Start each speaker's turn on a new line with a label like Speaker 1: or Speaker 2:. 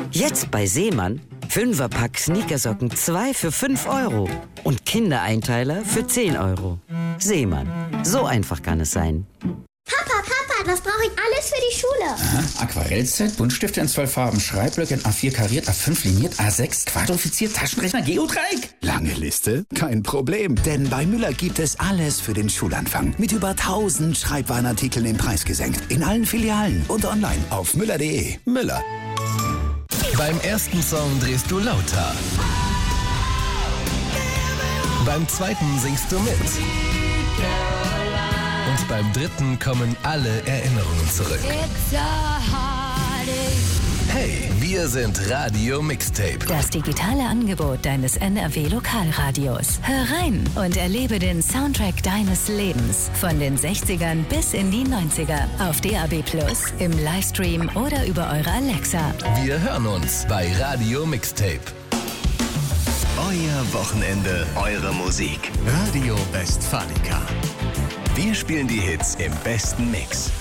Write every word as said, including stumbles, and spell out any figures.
Speaker 1: Jetzt bei Seemann. Fünferpack Sneakersocken zwei für fünf Euro. Und Kindereinteiler für zehn Euro. Seemann. So einfach kann es sein.
Speaker 2: Papa, Papa, was brauche ich alles für die Schule?
Speaker 3: Aha, Aquarellset, Buntstifte in zwölf Farben, Schreibblöcke in A vier kariert, A fünf liniert, A sechs quadrifiziert, Taschenrechner, Geodreieck.
Speaker 4: Lange Liste? Kein Problem, denn bei Müller gibt es alles für den Schulanfang. Mit über tausend Schreibwarenartikeln im Preis gesenkt. In allen Filialen und online auf müller punkt de. Müller.
Speaker 5: Beim ersten Song drehst du lauter. Beim zweiten singst du mit. Und beim dritten kommen alle Erinnerungen zurück. Hey, wir sind Radio Mixtape.
Speaker 6: Das digitale Angebot deines N R W-Lokalradios. Hör rein und erlebe den Soundtrack deines Lebens. Von den sechzigern bis in die neunziger. Auf D A B plus, im Livestream oder über eure Alexa.
Speaker 5: Wir hören uns bei Radio Mixtape.
Speaker 7: Euer Wochenende, eure Musik. Radio Westfalica. Wir spielen die Hits im besten Mix.